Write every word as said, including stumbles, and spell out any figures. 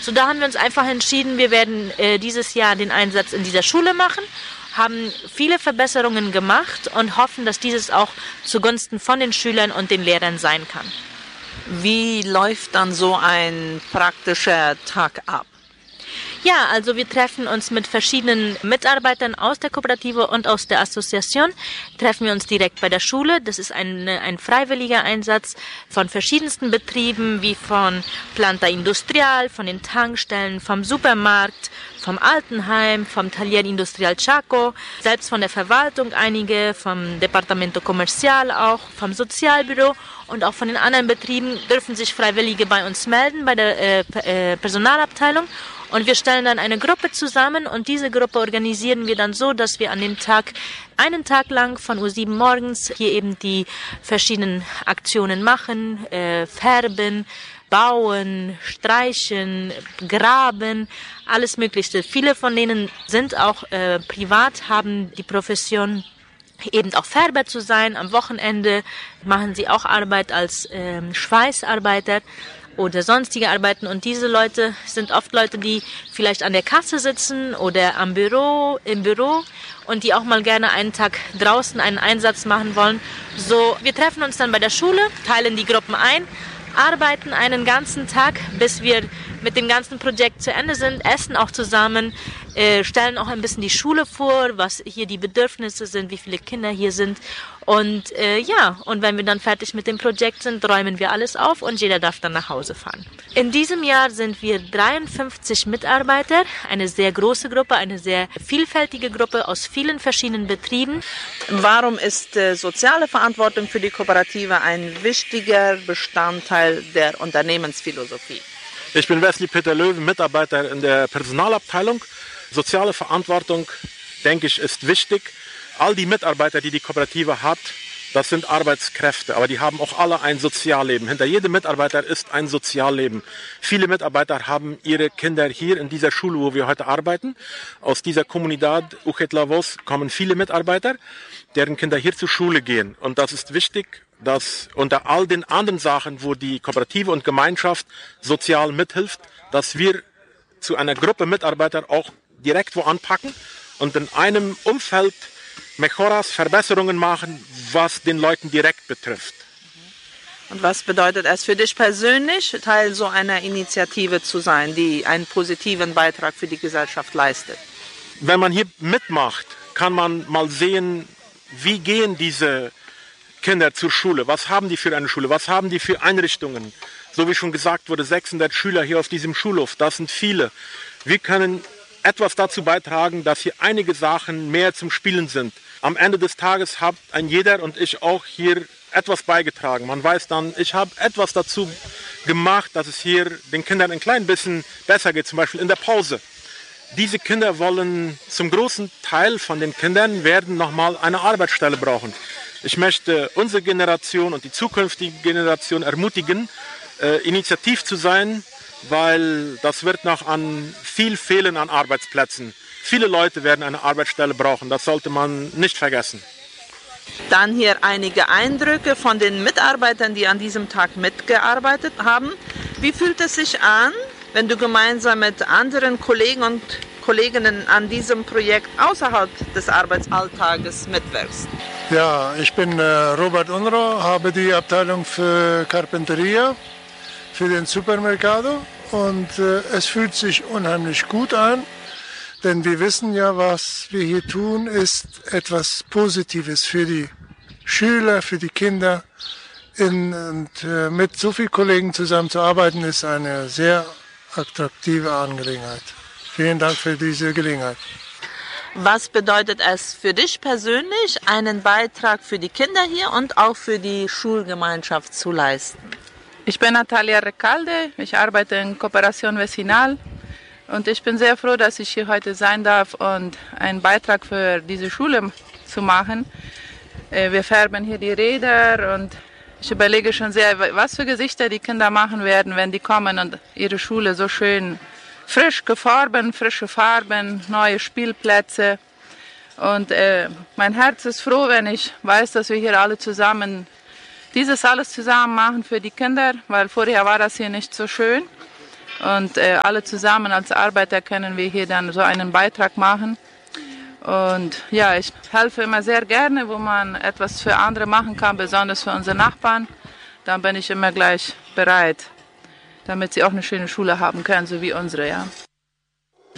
So, da haben wir uns einfach entschieden, wir werden äh, dieses Jahr den Einsatz in dieser Schule machen, haben viele Verbesserungen gemacht und hoffen, dass dieses auch zugunsten von den Schülern und den Lehrern sein kann. Wie läuft dann so ein praktischer Tag ab? Ja, also wir treffen uns mit verschiedenen Mitarbeitern aus der Kooperative und aus der Assoziation, treffen wir uns direkt bei der Schule. Das ist ein, ein freiwilliger Einsatz von verschiedensten Betrieben, wie von Planta Industrial, von den Tankstellen, vom Supermarkt, vom Altenheim, vom Taller Industrial Chaco, selbst von der Verwaltung einige, vom Departamento Comercial auch, vom Sozialbüro und auch von den anderen Betrieben dürfen sich Freiwillige bei uns melden, bei der äh, äh, Personalabteilung. Und wir stellen dann eine Gruppe zusammen und diese Gruppe organisieren wir dann so, dass wir an dem Tag, einen Tag lang von Uhr sieben morgens hier eben die verschiedenen Aktionen machen, äh, färben, bauen, streichen, graben, alles Mögliche. Viele von denen sind auch äh, privat, haben die Profession eben auch Färber zu sein. Am Wochenende machen sie auch Arbeit als äh, Schweißarbeiter oder sonstige Arbeiten und diese Leute sind oft Leute, die vielleicht an der Kasse sitzen oder am Büro, im Büro und die auch mal gerne einen Tag draußen einen Einsatz machen wollen. So, wir treffen uns dann bei der Schule, teilen die Gruppen ein, arbeiten einen ganzen Tag, bis wir mit dem ganzen Projekt zu Ende sind, essen auch zusammen, äh, stellen auch ein bisschen die Schule vor, was hier die Bedürfnisse sind, wie viele Kinder hier sind. Und äh, ja, und wenn wir dann fertig mit dem Projekt sind, räumen wir alles auf und jeder darf dann nach Hause fahren. In diesem Jahr sind wir dreiundfünfzig Mitarbeiter, eine sehr große Gruppe, eine sehr vielfältige Gruppe aus vielen verschiedenen Betrieben. Warum ist äh, soziale Verantwortung für die Kooperative ein wichtiger Bestandteil der Unternehmensphilosophie? Ich bin Wesley Peter Löwen, Mitarbeiter in der Personalabteilung. Soziale Verantwortung, denke ich, ist wichtig. All die Mitarbeiter, die die Kooperative hat, das sind Arbeitskräfte, aber die haben auch alle ein Sozialleben. Hinter jedem Mitarbeiter ist ein Sozialleben. Viele Mitarbeiter haben ihre Kinder hier in dieser Schule, wo wir heute arbeiten. Aus dieser Comunidad Ujetlavos kommen viele Mitarbeiter, deren Kinder hier zur Schule gehen. Und das ist wichtig, dass unter all den anderen Sachen, wo die Kooperative und Gemeinschaft sozial mithilft, dass wir zu einer Gruppe Mitarbeiter auch direkt wo anpacken und in einem Umfeld Mejoras, Verbesserungen machen, was den Leuten direkt betrifft. Und was bedeutet es für dich persönlich, Teil so einer Initiative zu sein, die einen positiven Beitrag für die Gesellschaft leistet? Wenn man hier mitmacht, kann man mal sehen, wie gehen diese Kinder zur Schule, was haben die für eine Schule, was haben die für Einrichtungen. So wie schon gesagt wurde, sechshundert Schüler hier auf diesem Schulhof, das sind viele. Wir können etwas dazu beitragen, dass hier einige Sachen mehr zum Spielen sind. Am Ende des Tages hat ein jeder und ich auch hier etwas beigetragen. Man weiß dann, ich habe etwas dazu gemacht, dass es hier den Kindern ein klein bisschen besser geht, zum Beispiel in der Pause. Diese Kinder wollen, zum großen Teil von den Kindern werden nochmal eine Arbeitsstelle brauchen. Ich möchte unsere Generation und die zukünftige Generation ermutigen, äh, initiativ zu sein, weil das wird noch an viel fehlen an Arbeitsplätzen. Viele Leute werden eine Arbeitsstelle brauchen, das sollte man nicht vergessen. Dann hier einige Eindrücke von den Mitarbeitern, die an diesem Tag mitgearbeitet haben. Wie fühlt es sich an, wenn du gemeinsam mit anderen Kollegen und Kolleginnen an diesem Projekt außerhalb des Arbeitsalltages mitwirkst? Ja, ich bin äh, Robert Unro, habe die Abteilung für Carpinteria für den Supermercado und äh, es fühlt sich unheimlich gut an, denn wir wissen ja, was wir hier tun, ist etwas Positives für die Schüler, für die Kinder. In, und äh, mit so vielen Kollegen zusammenzuarbeiten, ist eine sehr attraktive Angelegenheit. Vielen Dank für diese Gelegenheit. Was bedeutet es für dich persönlich, einen Beitrag für die Kinder hier und auch für die Schulgemeinschaft zu leisten? Ich bin Natalia Recalde, ich arbeite in Kooperation Vecinal und ich bin sehr froh, dass ich hier heute sein darf und einen Beitrag für diese Schule zu machen. Wir färben hier die Räder und ich überlege schon sehr, was für Gesichter die Kinder machen werden, wenn die kommen und ihre Schule so schön frisch gefarben, frische Farben, neue Spielplätze. Und äh, mein Herz ist froh, wenn ich weiß, dass wir hier alle zusammen dieses alles zusammen machen für die Kinder, weil vorher war das hier nicht so schön. Und äh, alle zusammen als Arbeiter können wir hier dann so einen Beitrag machen. Und ja, ich helfe immer sehr gerne, wo man etwas für andere machen kann, besonders für unsere Nachbarn. Dann bin ich immer gleich bereit, damit sie auch eine schöne Schule haben können, so wie unsere, ja.